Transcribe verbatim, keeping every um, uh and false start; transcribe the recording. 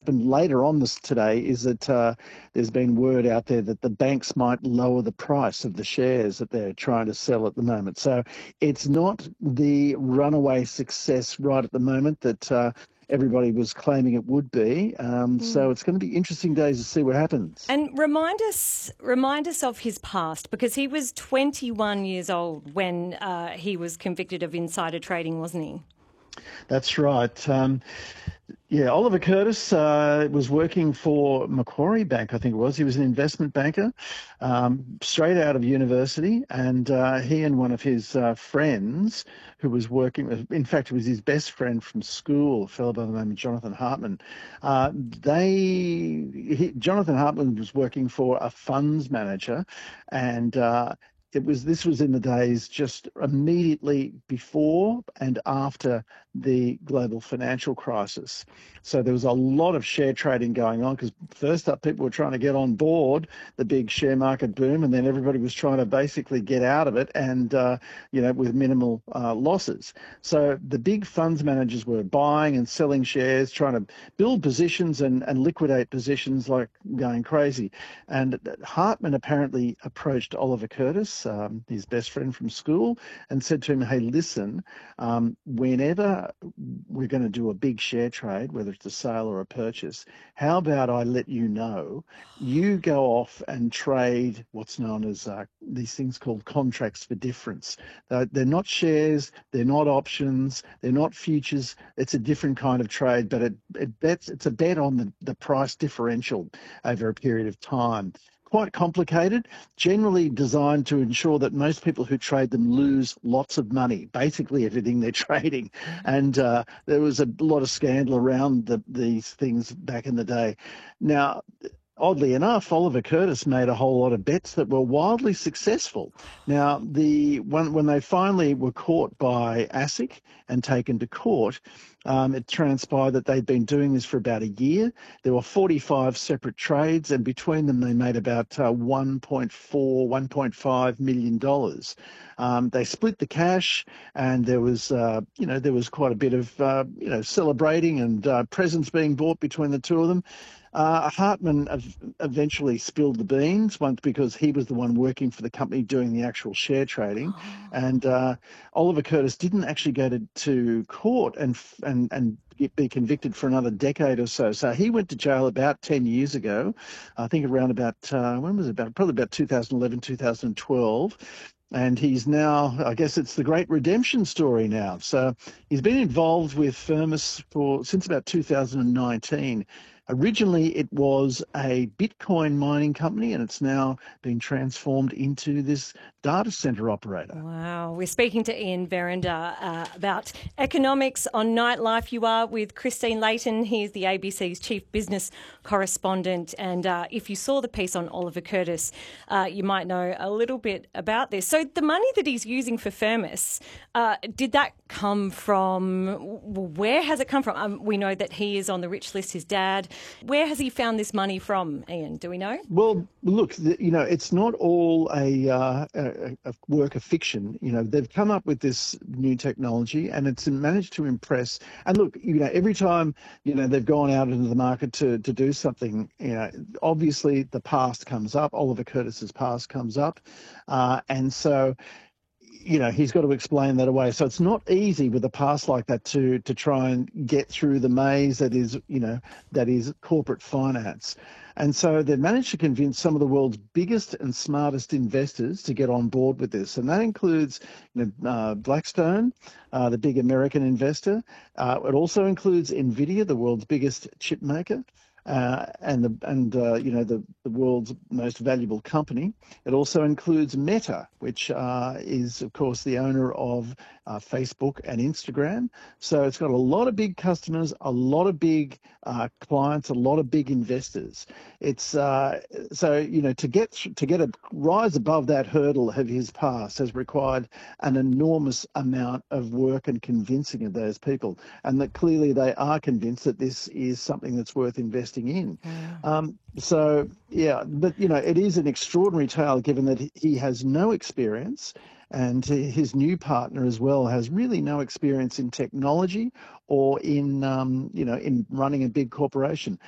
happened later on this today is that uh, there's been word out there that the banks might lower the price of the shares that they're trying to sell at the moment. So it's not the runaway success right at the moment that uh, everybody was claiming it would be. Um, so it's going to be interesting days to see what happens. And remind us, remind us of his past, because he was twenty-one years old when uh, he was convicted of insider trading, wasn't he? That's right. Um, yeah, Oliver Curtis uh, was working for Macquarie Bank, I think it was. He was an investment banker, um, straight out of university, and uh, he and one of his uh, friends, who was working, in fact, it was his best friend from school, a fellow by the name of Jonathan Hartman. Uh, they, he, Jonathan Hartman was working for a funds manager, and uh, it was this was in the days just immediately before and after the global financial crisis. So there was a lot of share trading going on because first up, people were trying to get on board the big share market boom, and then everybody was trying to basically get out of it, and uh, you know, with minimal uh, losses. So the big funds managers were buying and selling shares, trying to build positions and, and liquidate positions like going crazy. And Hartman apparently approached Oliver Curtis, um, his best friend from school, and said to him, "Hey, listen, um, whenever we're going to do a big share trade, whether it's a sale or a purchase, how about I let you know, you go off and trade what's known as uh, these things called contracts for difference. Uh, they're not shares, they're not options, they're not futures. It's a different kind of trade, but it, it bets, it's a bet on the, the price differential over a period of time." Quite complicated, generally designed to ensure that most people who trade them lose lots of money, basically everything they're trading. And uh, there was a lot of scandal around the, these things back in the day. Now, oddly enough, Oliver Curtis made a whole lot of bets that were wildly successful. Now, the when, when they finally were caught by ASIC and taken to court, um, it transpired that they'd been doing this for about a year. There were forty-five separate trades, and between them they made about uh, one point four, one point five million dollars. Um, they split the cash, and there was, uh, you know, there was quite a bit of, uh, you know, celebrating and uh, presents being bought between the two of them. Uh, Hartman eventually spilled the beans, once because he was the one working for the company doing the actual share trading, and uh, Oliver Curtis didn't actually go to, to court and and and be convicted for another decade or so. So he went to jail about ten years ago, I think around about uh, when was it about probably about two thousand eleven, two thousand twelve. And he's now, I guess it's the great redemption story now. So he's been involved with Firmus for since about two thousand nineteen. Originally, it was a Bitcoin mining company, and it's now been transformed into this data center operator. Wow. We're speaking to Ian Verrinder uh, about economics on Nightlife. You are with Christine Layton. He's the A B C's chief business correspondent. And uh, if you saw the piece on Oliver Curtis, uh, you might know a little bit about this. So the money that he's using for Firmus, uh, did that come from, where has it come from? Um, we know that he is on the rich list, his dad. Where has he found this money from, Ian? Do we know? Well, look, you know, it's not all a, uh, a, a work of fiction. You know, they've come up with this new technology and it's managed to impress. And look, you know, every time, you know, they've gone out into the market to, to do something, you know, obviously the past comes up. Oliver Curtis's past comes up. Uh, and so, you know, he's got to explain that away. So it's not easy with a past like that to to try and get through the maze that is, you know, that is corporate finance. And so they've managed to convince some of the world's biggest and smartest investors to get on board with this. And that includes, you know, uh, Blackstone, uh, the big American investor. Uh, it also includes NVIDIA, the world's biggest chip maker. Uh, and the and uh, you know the, the world's most valuable company. It also includes Meta, which uh, is of course the owner of uh, Facebook and Instagram. So it's got a lot of big customers, a lot of big uh, clients, a lot of big investors. It's uh, so you know to get to get a rise above that hurdle of his past has required an enormous amount of work and convincing of those people, and that clearly they are convinced that this is something that's worth investing in. Mm. Um, so, yeah, but, you know, it is an extraordinary tale given that he has no experience and his new partner as well has really no experience in technology or in, um, you know, in running a big corporation.